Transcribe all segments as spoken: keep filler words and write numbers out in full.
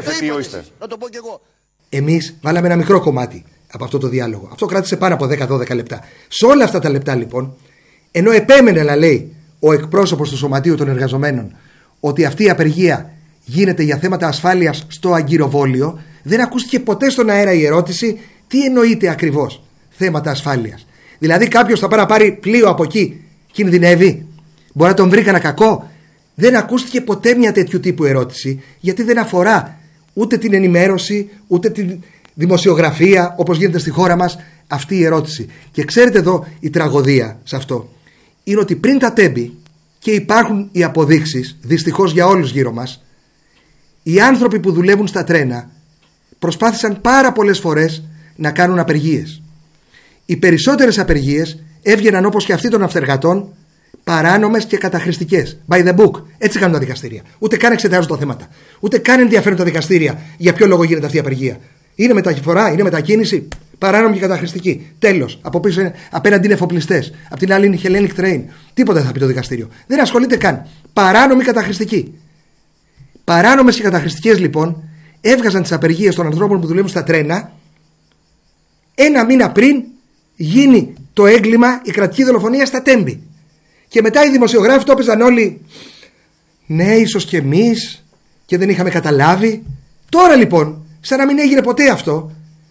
εφετείο είστε. Να το πω κι εγώ. Εμείς βάλαμε ένα μικρό κομμάτι από αυτό το διάλογο. Αυτό κράτησε πάνω από δέκα δώδεκα λεπτά. Σε όλα αυτά τα λεπτά λοιπόν, ενώ επέμενε να λέει ο εκπρόσωπος του Σωματείου των Εργαζομένων ότι αυτή η απεργία γίνεται για θέματα ασφάλειας στο αγκυροβόλιο, δεν ακούστηκε ποτέ στον αέρα η ερώτηση τι εννοείται ακριβώς θέματα ασφάλειας. Δηλαδή κάποιος θα πάει να πάρει πλοίο από εκεί, κινδυνεύει, μπορεί να τον βρει κανένα κακό. Δεν ακούστηκε ποτέ μια τέτοιου τύπου ερώτηση, γιατί δεν αφορά ούτε την ενημέρωση, ούτε την δημοσιογραφία όπως γίνεται στη χώρα μας αυτή η ερώτηση. Και ξέρετε εδώ η τραγωδία σε αυτό είναι ότι πριν τα τέμπη, και υπάρχουν οι αποδείξεις δυστυχώς για όλους γύρω μας, οι άνθρωποι που δουλεύουν στα τρένα προσπάθησαν πάρα πολλές φορές να κάνουν απεργίες. Οι περισσότερες απεργίες έβγαιναν, όπως και αυτή των ναυτεργατών, παράνομες και καταχρηστικές. By the book. Έτσι κάνουν τα δικαστήρια. Ούτε καν εξετάζουν τα θέματα. Ούτε καν ενδιαφέρουν τα δικαστήρια για ποιο λόγο γίνεται αυτή η απεργία. Είναι μεταφορά, είναι μετακίνηση, παράνομη και καταχρηστική. Τέλος. Από πίσω είναι, απέναντι είναι εφοπλιστές. Απ' την άλλη είναι Hellenic Train. Τίποτα δεν θα πει το δικαστήριο. Δεν ασχολείται καν. Παράνομη καταχρηστική. Παράνομες και καταχρηστικές λοιπόν έβγαζαν τις απεργίες των ανθρώπων που δουλεύουν στα τρένα ένα μήνα πριν γίνει το έγκλημα, η κρατική δολοφονία στα τέμπη. Και μετά οι δημοσιογράφοι το έπαιζαν όλοι. Ναι, ίσως και εμείς και δεν είχαμε καταλάβει. Τώρα λοιπόν, σαν να μην έγινε ποτέ αυτό,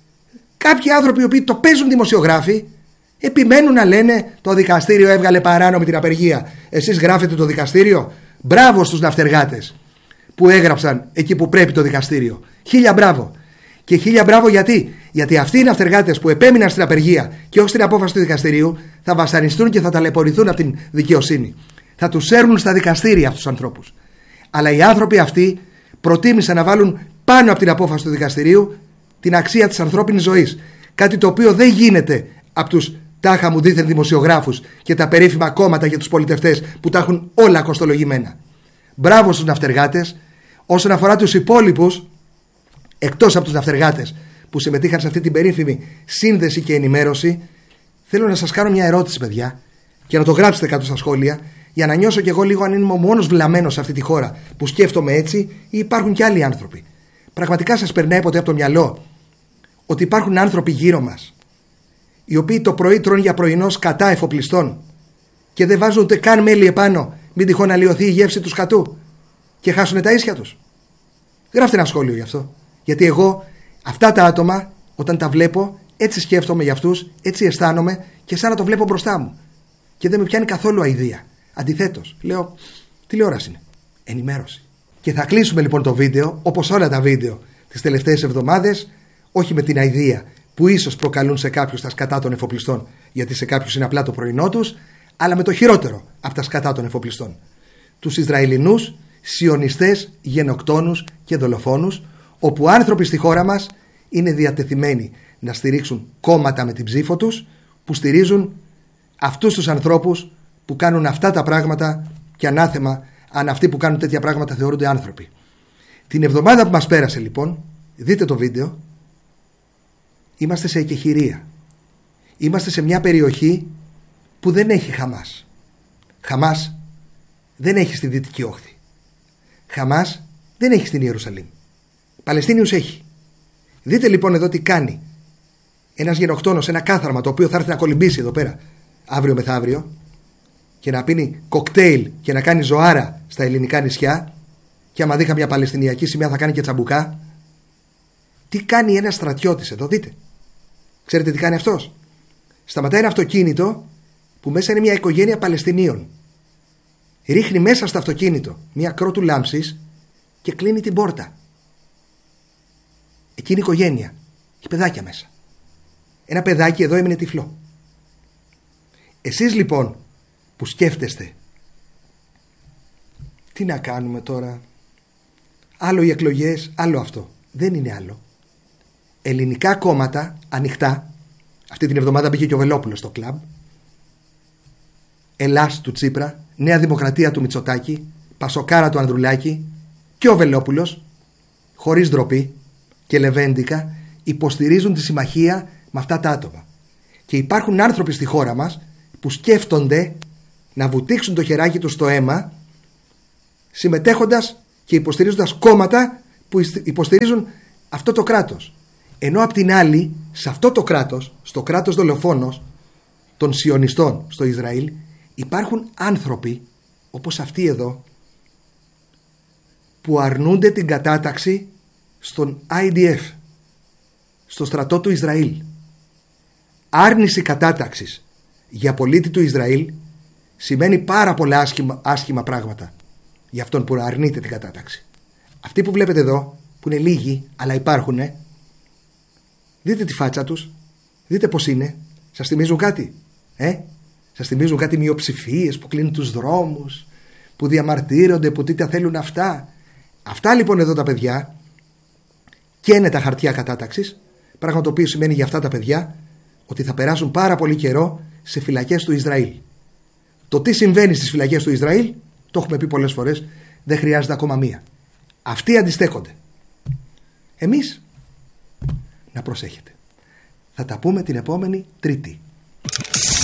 κάποιοι άνθρωποι οι οποίοι το παίζουν δημοσιογράφοι επιμένουν να λένε το δικαστήριο έβγαλε παράνομη την απεργία. Εσείς γράφετε το δικαστήριο. Μπράβο στους ναυτεργάτες που έγραψαν εκεί που πρέπει το δικαστήριο. Χίλια μπράβο. Και χίλια μπράβο γιατί. Γιατί αυτοί οι ναυτεργάτες που επέμειναν στην απεργία και όχι στην απόφαση του δικαστηρίου θα βασανιστούν και θα ταλαιπωρηθούν από την δικαιοσύνη. Θα τους έρνουν στα δικαστήρια αυτούς τους ανθρώπους. Αλλά οι άνθρωποι αυτοί προτίμησαν να βάλουν πάνω από την απόφαση του δικαστηρίου την αξία της ανθρώπινης ζωής. Κάτι το οποίο δεν γίνεται από τους τάχα μου δίθεν δημοσιογράφους και τα περίφημα κόμματα για τους πολιτευτές που τα έχουν όλα κοστολογημένα. Μπράβο στους ναυτεργάτες. Όσον αφορά τους υπόλοιπους, εκτός από τους ναυτεργάτες που συμμετείχαν σε αυτή την περίφημη σύνδεση και ενημέρωση, θέλω να σας κάνω μια ερώτηση, παιδιά, και να το γράψετε κάτω στα σχόλια, για να νιώσω κι εγώ λίγο αν είμαι ο μόνος βλαμμένος σε αυτή τη χώρα που σκέφτομαι έτσι, ή υπάρχουν κι άλλοι άνθρωποι. Πραγματικά σας περνάει ποτέ από το μυαλό ότι υπάρχουν άνθρωποι γύρω μας, οι οποίοι το πρωί τρώνε για πρωινό σκατά εφοπλιστών και δεν βάζουν ούτε καν μέλι επάνω, μην τυχόν αλλοιωθεί η γεύση του σκατού και χάσουν τα ίσια τους? Γράφτε ένα σχόλιο γι' αυτό. Γιατί εγώ αυτά τα άτομα, όταν τα βλέπω, έτσι σκέφτομαι για αυτούς, έτσι αισθάνομαι και σαν να το βλέπω μπροστά μου. Και δεν με πιάνει καθόλου αηδία. Αντιθέτως, λέω, τηλεόραση είναι. Ενημέρωση. Και θα κλείσουμε λοιπόν το βίντεο, όπως όλα τα βίντεο τις τελευταίες εβδομάδες, όχι με την αηδία που ίσως προκαλούν σε κάποιους τα σκατά των εφοπλιστών, γιατί σε κάποιους είναι απλά το πρωινό τους, αλλά με το χειρότερο από τα σκατά των εφοπλιστών. Τους Ισραηλινούς σιωνιστές, γενοκτόνους και δολοφόνους, όπου άνθρωποι στη χώρα μας είναι διατεθειμένοι να στηρίξουν κόμματα με την ψήφο τους, που στηρίζουν αυτούς τους ανθρώπους που κάνουν αυτά τα πράγματα, και ανάθεμα αν αυτοί που κάνουν τέτοια πράγματα θεωρούνται άνθρωποι. Την εβδομάδα που μας πέρασε λοιπόν, δείτε το βίντεο, είμαστε σε εκεχηρία. Είμαστε σε μια περιοχή που δεν έχει Χαμάς. Χαμάς δεν έχει στη Δυτική Όχθη. Χαμάς δεν έχει στην Ιερουσαλήμ. Παλαιστίνιους έχει. Δείτε λοιπόν εδώ τι κάνει ένας γενοκτόνος, ένα κάθαρμα το οποίο θα έρθει να κολυμπήσει εδώ πέρα αύριο μεθαύριο και να πίνει κοκτέιλ και να κάνει ζωάρα στα ελληνικά νησιά, και άμα δει καμιά παλαιστινιακή σημαία θα κάνει και τσαμπουκά. Τι κάνει ένας στρατιώτης εδώ, δείτε. Ξέρετε τι κάνει αυτός? Σταματάει ένα αυτοκίνητο που μέσα είναι μια οικογένεια Παλαιστινίων. Ρίχνει μέσα στο αυτοκίνητο μια κρότου λάμψης και κλείνει την πόρτα. Εκείνη η οικογένεια έχει παιδάκια μέσα. Ένα παιδάκι εδώ έμεινε τυφλό. Εσείς λοιπόν που σκέφτεστε τι να κάνουμε τώρα, άλλο οι εκλογές, άλλο αυτό, δεν είναι άλλο. Ελληνικά κόμματα ανοιχτά, αυτή την εβδομάδα μπήκε και ο Βελόπουλος στο κλαμπ, Ελλάς του Τσίπρα, Νέα Δημοκρατία του Μητσοτάκη, Πασοκάρα του Ανδρουλάκη και ο Βελόπουλος, χωρίς ντροπή και λεβέντικα, υποστηρίζουν τη συμμαχία με αυτά τα άτομα. Και υπάρχουν άνθρωποι στη χώρα μας που σκέφτονται να βουτήξουν το χεράκι τους στο αίμα, συμμετέχοντας και υποστηρίζοντας κόμματα που υποστηρίζουν αυτό το κράτος. Ενώ απ' την άλλη, σε αυτό το κράτος, στο κράτος δολοφόνος των σιωνιστών στο Ισραήλ, υπάρχουν άνθρωποι όπως αυτοί εδώ που αρνούνται την κατάταξη στον άι ντι εφ, στο στρατό του Ισραήλ. Άρνηση κατάταξης για πολίτη του Ισραήλ σημαίνει πάρα πολλά άσχημα, άσχημα πράγματα για αυτόν που αρνείται την κατάταξη. Αυτοί που βλέπετε εδώ, που είναι λίγοι αλλά υπάρχουν, δείτε τη φάτσα τους, δείτε πως είναι. Σας θυμίζουν κάτι? Ε? Σας θυμίζουν κάτι μειοψηφίες που κλείνουν τους δρόμους, που διαμαρτύρονται, που τι θέλουν αυτά? Αυτά λοιπόν εδώ τα παιδιά καίνε τα χαρτιά κατάταξης, πράγμα το οποίο σημαίνει για αυτά τα παιδιά ότι θα περάσουν πάρα πολύ καιρό σε φυλακές του Ισραήλ. Το τι συμβαίνει στις φυλακές του Ισραήλ το έχουμε πει πολλές φορές, δεν χρειάζεται ακόμα μία. Αυτοί αντιστέκονται. Εμείς να προσέχετε. Θα τα πούμε την επόμενη Τρίτη.